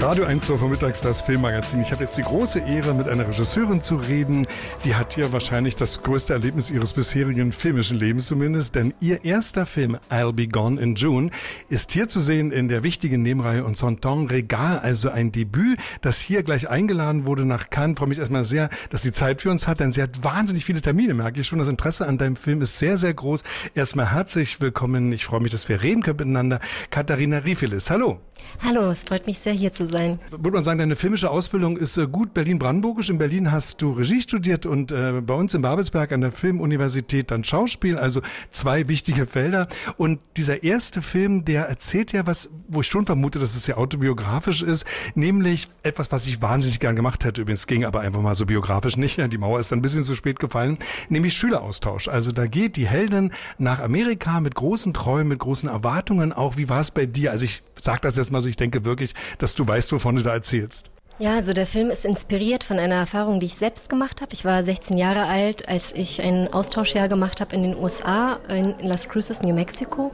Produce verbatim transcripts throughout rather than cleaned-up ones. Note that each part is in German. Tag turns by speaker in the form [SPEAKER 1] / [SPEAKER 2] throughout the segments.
[SPEAKER 1] Radio eins Uhr vormittags, das Filmmagazin. Ich habe jetzt die große Ehre, mit einer Regisseurin zu reden. Die hat hier wahrscheinlich das größte Erlebnis ihres bisherigen filmischen Lebens zumindest, denn ihr erster Film, I'll Be Gone in June, ist hier zu sehen in der wichtigen Nebenreihe Und son temps Regal, also ein Debüt, das hier gleich eingeladen wurde nach Cannes. Ich freue mich erstmal sehr, dass sie Zeit für uns hat, denn sie hat wahnsinnig viele Termine, merke ich schon. Das Interesse an deinem Film ist sehr, sehr groß. Erstmal herzlich willkommen. Ich freue mich, dass wir reden können miteinander. Katharina Riefelis, hallo.
[SPEAKER 2] Hallo, es freut mich sehr, hier zu sein.
[SPEAKER 1] Würde man sagen, deine filmische Ausbildung ist äh, gut Berlin-Brandenburgisch. In Berlin hast du Regie studiert und äh, bei uns in Babelsberg an der Filmuniversität dann Schauspiel, also zwei wichtige Felder. Und dieser erste Film, der erzählt ja was, wo ich schon vermute, dass es sehr autobiografisch ist, nämlich etwas, was ich wahnsinnig gern gemacht hätte. Übrigens ging aber einfach mal so biografisch nicht. Die Mauer ist dann ein bisschen zu spät gefallen, nämlich Schüleraustausch. Also da geht die Heldin nach Amerika mit großen Träumen, mit großen Erwartungen auch. Wie war es bei dir? Also ich sage das jetzt mal so, ich denke wirklich, dass du weißt, wovon du da erzählst.
[SPEAKER 2] Ja, also der Film ist inspiriert von einer Erfahrung, die ich selbst gemacht habe. Ich war sechzehn Jahre alt, als ich ein Austauschjahr gemacht habe in den U S A, in Las Cruces, New Mexico.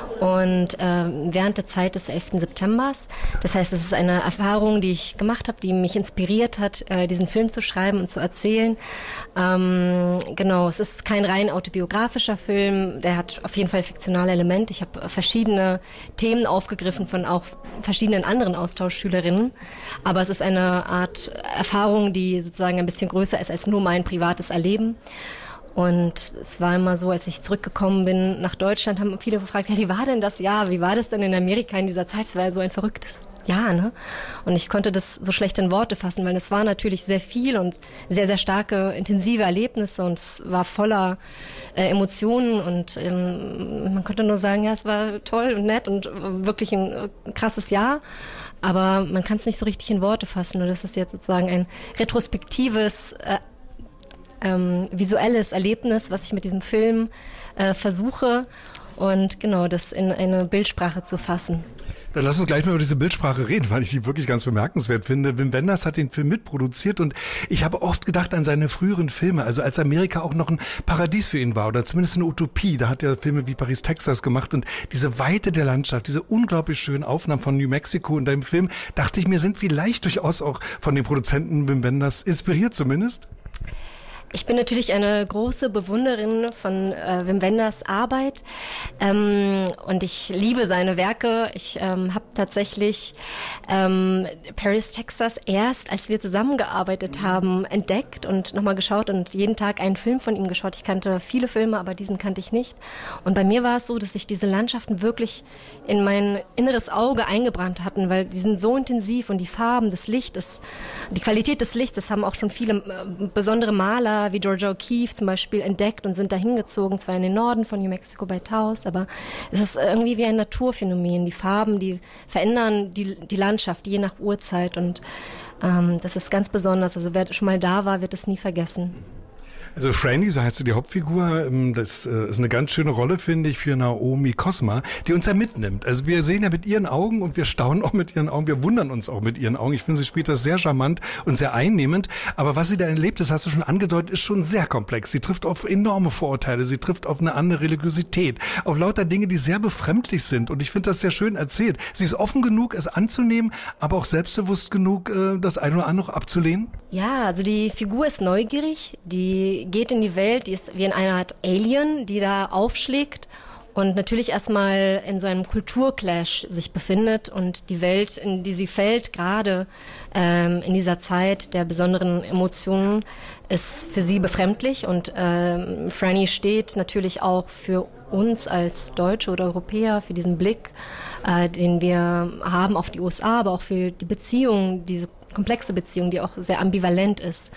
[SPEAKER 2] Und äh, während der Zeit des elften Septembers. Das heißt, es ist eine Erfahrung, die ich gemacht habe, die mich inspiriert hat, äh, diesen Film zu schreiben und zu erzählen. Ähm, genau, es ist kein rein autobiografischer Film, der hat auf jeden Fall fiktionale Elemente. Ich habe verschiedene Themen aufgegriffen von auch verschiedenen anderen Austauschschülerinnen. Aber es ist eine Art Erfahrung, die sozusagen ein bisschen größer ist als nur mein privates Erleben. Und es war immer so, als ich zurückgekommen bin nach Deutschland, haben viele gefragt, ja, wie war denn das Jahr? Wie war das denn in Amerika in dieser Zeit? Es war ja so ein verrücktes Jahr, ne? Und ich konnte das so schlecht in Worte fassen, weil es war natürlich sehr viel und sehr, sehr starke, intensive Erlebnisse und es war voller äh, Emotionen und ähm, man konnte nur sagen, ja, es war toll und nett und äh, wirklich ein äh, krasses Jahr. Aber man kann es nicht so richtig in Worte fassen. Und das ist jetzt sozusagen ein retrospektives, äh, ähm, visuelles Erlebnis, was ich mit diesem Film äh, versuche. Und genau, das in eine Bildsprache zu fassen.
[SPEAKER 1] Dann lass uns gleich mal über diese Bildsprache reden, weil ich die wirklich ganz bemerkenswert finde. Wim Wenders hat den Film mitproduziert und ich habe oft gedacht an seine früheren Filme, also als Amerika auch noch ein Paradies für ihn war oder zumindest eine Utopie. Da hat er Filme wie Paris, Texas gemacht und diese Weite der Landschaft, diese unglaublich schönen Aufnahmen von New Mexico in deinem Film, dachte ich mir, sind vielleicht durchaus auch von den Produzenten Wim Wenders inspiriert zumindest.
[SPEAKER 2] Ich bin natürlich eine große Bewunderin von äh, Wim Wenders Arbeit ähm, und ich liebe seine Werke. Ich ähm, habe tatsächlich ähm, Paris, Texas erst, als wir zusammengearbeitet haben, entdeckt und nochmal geschaut und jeden Tag einen Film von ihm geschaut. Ich kannte viele Filme, aber diesen kannte ich nicht. Und bei mir war es so, dass sich diese Landschaften wirklich in mein inneres Auge eingebrannt hatten, weil die sind so intensiv und die Farben, das Licht, das, die Qualität des Lichts, das haben auch schon viele äh, besondere Maler wie Georgia O'Keeffe zum Beispiel entdeckt und sind dahin gezogen, zwar in den Norden von New Mexico bei Taos, aber es ist irgendwie wie ein Naturphänomen. Die Farben, die verändern die, die Landschaft je nach Uhrzeit und ähm, das ist ganz besonders. Also wer schon mal da war, wird es nie vergessen.
[SPEAKER 1] Also Franny, so heißt sie die Hauptfigur, das ist eine ganz schöne Rolle, finde ich, für Naomi Cosma, die uns ja mitnimmt. Also wir sehen ja mit ihren Augen und wir staunen auch mit ihren Augen, wir wundern uns auch mit ihren Augen. Ich finde, sie spielt das sehr charmant und sehr einnehmend. Aber was sie da erlebt, das hast du schon angedeutet, ist schon sehr komplex. Sie trifft auf enorme Vorurteile, sie trifft auf eine andere Religiosität, auf lauter Dinge, die sehr befremdlich sind. Und ich finde das sehr schön erzählt. Sie ist offen genug, es anzunehmen, aber auch selbstbewusst genug, das eine oder andere abzulehnen.
[SPEAKER 2] Ja, also die Figur ist neugierig, die geht in die Welt, die ist wie in einer Art Alien, die da aufschlägt und natürlich erstmal in so einem Kulturclash sich befindet und die Welt, in die sie fällt, gerade ähm, in dieser Zeit der besonderen Emotionen, ist für sie befremdlich und ähm, Franny steht natürlich auch für uns als Deutsche oder Europäer, für diesen Blick, äh, den wir haben auf die U S A, aber auch für die Beziehung, diese komplexe Beziehung, die auch sehr ambivalent ist.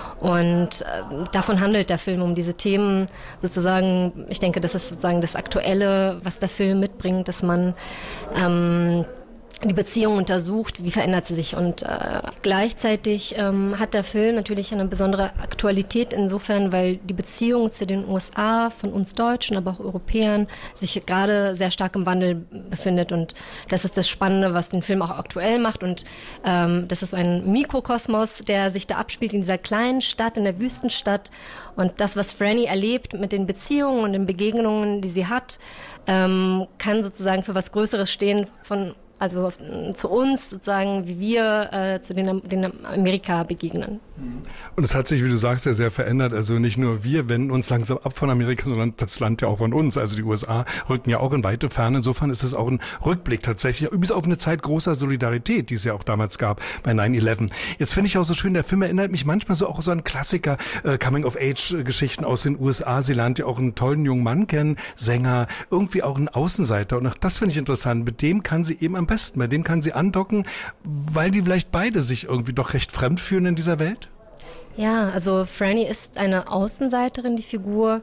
[SPEAKER 2] Und äh, davon handelt der Film, um diese Themen sozusagen. Ich denke, das ist sozusagen das Aktuelle, was der Film mitbringt, dass man ähm, die Beziehung untersucht, wie verändert sie sich. Und äh, gleichzeitig ähm, hat der Film natürlich eine besondere Aktualität insofern, weil die Beziehung zu den U S A von uns Deutschen, aber auch Europäern sich gerade sehr stark im Wandel befindet. Und das ist das Spannende, was den Film auch aktuell macht. Und ähm, das ist so ein Mikrokosmos, der sich da abspielt in dieser kleinen Stadt, in der Wüstenstadt. Und das, was Franny erlebt mit den Beziehungen und den Begegnungen, die sie hat, ähm, kann sozusagen für was Größeres stehen von also zu uns sozusagen, wie wir äh, zu den, den Amerika begegnen.
[SPEAKER 1] Und es hat sich, wie du sagst, ja sehr verändert. Also nicht nur wir wenden uns langsam ab von Amerika, sondern das Land ja auch von uns. Also die U S A rücken ja auch in weite Ferne. Insofern ist es auch ein Rückblick tatsächlich, übrigens auf eine Zeit großer Solidarität, die es ja auch damals gab bei nine eleven. Jetzt finde ich auch so schön, der Film erinnert mich manchmal so auch so an Klassiker, äh, Coming-of-Age-Geschichten aus den U S A. Sie lernt ja auch einen tollen jungen Mann kennen, Sänger, irgendwie auch einen Außenseiter. Und auch das finde ich interessant. Mit dem kann sie eben am besten, bei dem kann sie andocken, weil die vielleicht beide sich irgendwie doch recht fremd fühlen in dieser Welt.
[SPEAKER 2] Ja, also Franny ist eine Außenseiterin, die Figur.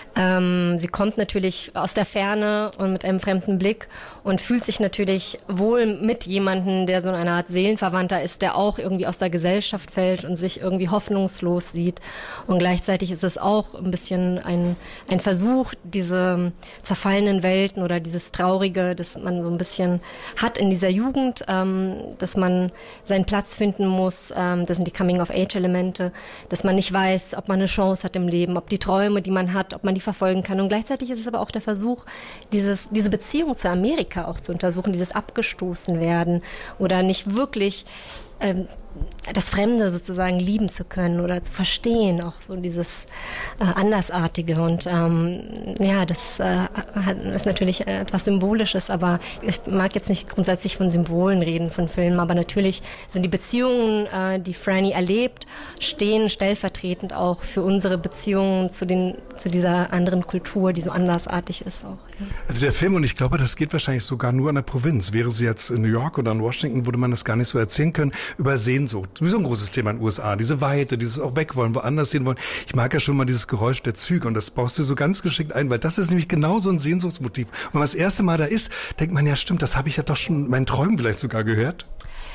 [SPEAKER 2] Ähm, sie kommt natürlich aus der Ferne und mit einem fremden Blick und fühlt sich natürlich wohl mit jemandem, der so eine Art Seelenverwandter ist, der auch irgendwie aus der Gesellschaft fällt und sich irgendwie hoffnungslos sieht. Und gleichzeitig ist es auch ein bisschen ein, ein Versuch, diese zerfallenen Welten oder dieses Traurige, das man so ein bisschen hat in dieser Jugend, ähm, dass man seinen Platz finden muss. Ähm, das sind die Coming-of-Age-Elemente, dass man nicht weiß, ob man eine Chance hat im Leben, ob die Träume, die man hat, ob man die verfolgen kann. Und gleichzeitig ist es aber auch der Versuch, dieses, diese Beziehung zu Amerika auch zu untersuchen, dieses abgestoßen werden oder nicht wirklich ähm, das Fremde sozusagen lieben zu können oder zu verstehen, auch so dieses äh, Andersartige. Und ähm, ja, das äh, ist natürlich etwas Symbolisches, aber ich mag jetzt nicht grundsätzlich von Symbolen reden, von Filmen, aber natürlich sind die Beziehungen, äh, die Franny erlebt, stehen stellvertretend auch für unsere Beziehungen zu den zu dieser anderen Kultur, die so andersartig ist auch. Ja.
[SPEAKER 1] Also der Film, und ich glaube, das geht wahrscheinlich sogar nur in der Provinz. Wäre sie jetzt in New York oder in Washington, würde man das gar nicht so erzählen können, über Sehnsucht. Sowieso ein großes Thema in den U S A. Diese Weite, dieses auch weg wollen, woanders sehen wollen. Ich mag ja schon mal dieses Geräusch der Züge und das baust du so ganz geschickt ein, weil das ist nämlich genau so ein Sehnsuchtsmotiv. Und wenn man das erste Mal da ist, denkt man, ja stimmt, das habe ich ja doch schon in meinen Träumen vielleicht sogar gehört.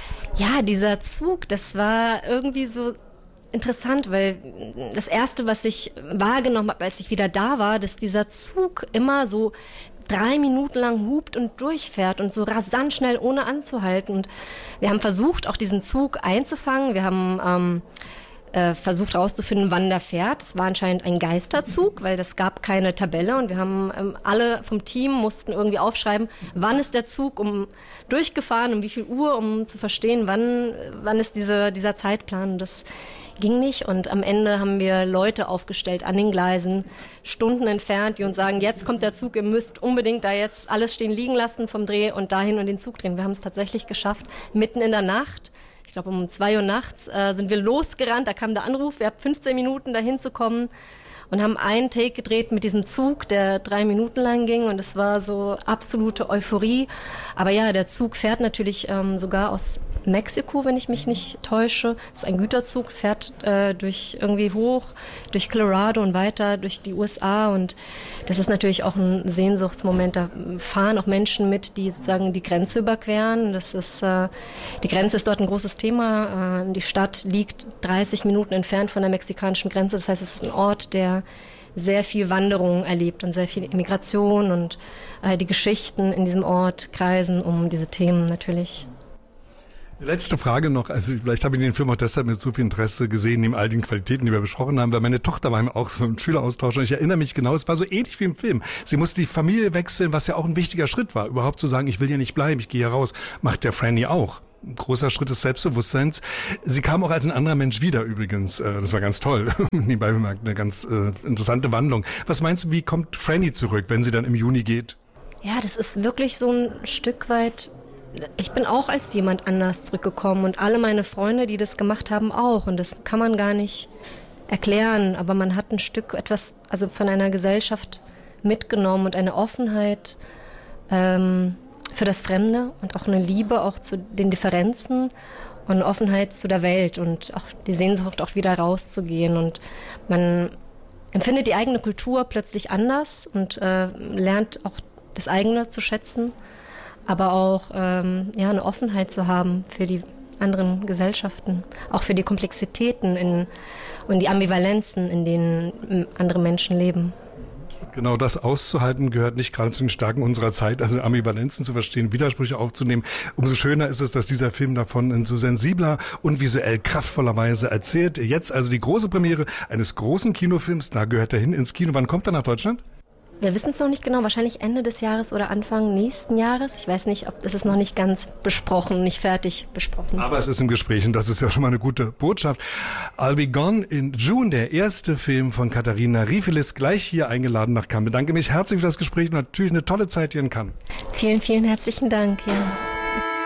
[SPEAKER 2] Ja, dieser Zug, das war irgendwie so interessant, weil das Erste, was ich wahrgenommen habe, als ich wieder da war, dass dieser Zug immer so drei Minuten lang hupt und durchfährt und so rasant schnell, ohne anzuhalten. Und wir haben versucht, auch diesen Zug einzufangen. Wir haben ähm, äh, versucht herauszufinden, wann der fährt. Es war anscheinend ein Geisterzug, weil das gab keine Tabelle. Und wir haben ähm, alle vom Team mussten irgendwie aufschreiben, wann ist der Zug um durchgefahren, um wie viel Uhr, um zu verstehen, wann wann ist diese, dieser Zeitplan. Und das ging nicht und am Ende haben wir Leute aufgestellt an den Gleisen, Stunden entfernt, die uns sagen, jetzt kommt der Zug, ihr müsst unbedingt da jetzt alles stehen liegen lassen vom Dreh und dahin und den Zug drehen. Wir haben es tatsächlich geschafft, mitten in der Nacht, ich glaube um zwei Uhr nachts, äh, sind wir losgerannt, da kam der Anruf, wir haben fünfzehn Minuten dahin zu kommen und haben einen Take gedreht mit diesem Zug, der drei Minuten lang ging und es war so absolute Euphorie. Aber ja, der Zug fährt natürlich ähm, sogar aus Mexiko, wenn ich mich nicht täusche. Das ist ein Güterzug, fährt äh, durch irgendwie hoch, durch Colorado und weiter durch die U S A und das ist natürlich auch ein Sehnsuchtsmoment. Da fahren auch Menschen mit, die sozusagen die Grenze überqueren. Das ist, äh, die Grenze ist dort ein großes Thema. Äh, die Stadt liegt dreißig Minuten entfernt von der mexikanischen Grenze. Das heißt, es ist ein Ort, der sehr viel Wanderung erlebt und sehr viel Immigration und äh, die Geschichten in diesem Ort kreisen um diese Themen natürlich.
[SPEAKER 1] Letzte Frage noch, also vielleicht habe ich den Film auch deshalb mit so viel Interesse gesehen, neben all den Qualitäten, die wir besprochen haben, weil meine Tochter war auch so im Schüleraustausch und ich erinnere mich genau, es war so ähnlich wie im Film. Sie musste die Familie wechseln, was ja auch ein wichtiger Schritt war, überhaupt zu sagen, ich will hier nicht bleiben, ich gehe hier raus, macht der Franny auch. Ein großer Schritt des Selbstbewusstseins. Sie kam auch als ein anderer Mensch wieder übrigens. Das war ganz toll. Nebenbei bemerkt, eine ganz äh, interessante Wandlung. Was meinst du, wie kommt Franny zurück, wenn sie dann im Juni geht?
[SPEAKER 2] Ja, das ist wirklich so ein Stück weit. Ich bin auch als jemand anders zurückgekommen und alle meine Freunde, die das gemacht haben, auch. Und das kann man gar nicht erklären. Aber man hat ein Stück etwas, also von einer Gesellschaft mitgenommen und eine Offenheit ähm, für das Fremde und auch eine Liebe auch zu den Differenzen und eine Offenheit zu der Welt und auch die Sehnsucht, auch wieder rauszugehen. Und man empfindet die eigene Kultur plötzlich anders und äh, lernt auch das eigene zu schätzen, aber auch ähm, ja, eine Offenheit zu haben für die anderen Gesellschaften, auch für die Komplexitäten in, und die Ambivalenzen, in denen andere Menschen leben.
[SPEAKER 1] Genau, das auszuhalten gehört nicht gerade zu den Stärken unserer Zeit, also Ambivalenzen zu verstehen, Widersprüche aufzunehmen. Umso schöner ist es, dass dieser Film davon in so sensibler und visuell kraftvoller Weise erzählt. Jetzt also die große Premiere eines großen Kinofilms, da gehört er hin ins Kino. Wann kommt er nach Deutschland?
[SPEAKER 2] Wir wissen es noch nicht genau, wahrscheinlich Ende des Jahres oder Anfang nächsten Jahres. Ich weiß nicht, ob es ist noch nicht ganz besprochen, nicht fertig besprochen.
[SPEAKER 1] Aber es ist im Gespräch und das ist ja schon mal eine gute Botschaft. I'll Be Gone in June, der erste Film von Katharina Riefelis, gleich hier eingeladen nach Cannes. Bedanke mich herzlich für das Gespräch und natürlich eine tolle Zeit hier in Cannes.
[SPEAKER 2] Vielen, vielen herzlichen Dank. Ja.